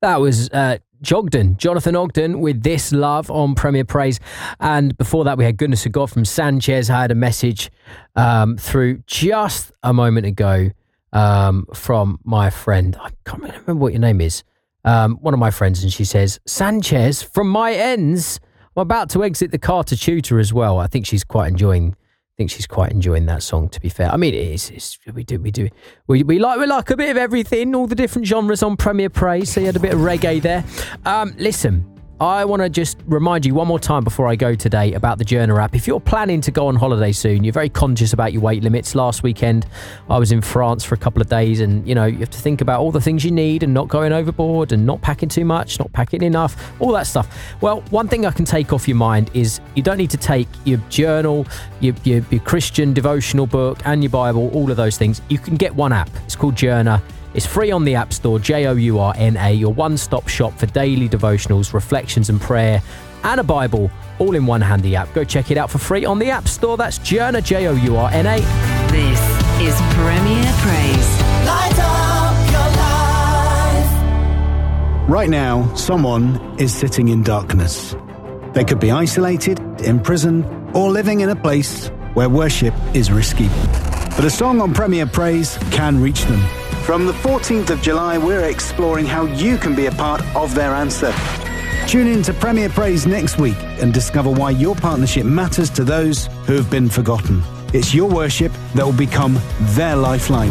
That was Jonathan Ogden with This Love on Premier Praise. And before that, we had Goodness of God from Sanchez. I had a message through just a moment ago from my friend. I can't remember what your name is. One of my friends, and she says, Sanchez, from my ends, I'm about to exit the car to tutor as well. I think she's quite enjoying that song, to be fair. I mean, we like a bit of everything, all the different genres on Premier Praise. So you had a bit of reggae there. Listen, I want to just remind you one more time before I go today about the Journer app. If you're planning to go on holiday soon, you're very conscious about your weight limits. Last weekend, I was in France for a couple of days, and you have to think about all the things you need and not going overboard and not packing too much, not packing enough, all that stuff. Well, one thing I can take off your mind is you don't need to take your journal, your Christian devotional book and your Bible, all of those things. You can get one app. It's called Journer. It's free on the App Store, Journa, your one-stop shop for daily devotionals, reflections and prayer, and a Bible, all in one handy app. Go check it out for free on the App Store. That's Journa, Journa. This is Premier Praise. Light up your life. Right now, someone is sitting in darkness. They could be isolated, imprisoned, or living in a place where worship is risky. But a song on Premier Praise can reach them. From the 14th of July, we're exploring how you can be a part of their answer. Tune in to Premier Praise next week and discover why your partnership matters to those who have been forgotten. It's your worship that will become their lifeline.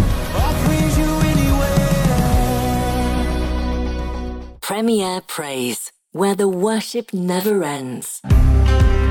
Premier Praise, where the worship never ends.